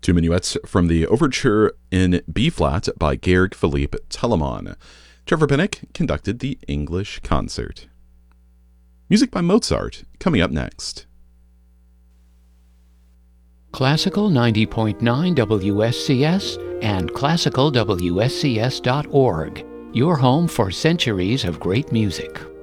Two minuets from the Overture in B-flat by Georg Philipp Telemann. Trevor Pinnock conducted the English concert. Music by Mozart, coming up next. Classical 90.9 WSCS and classicalwscs.org, your home for centuries of great music.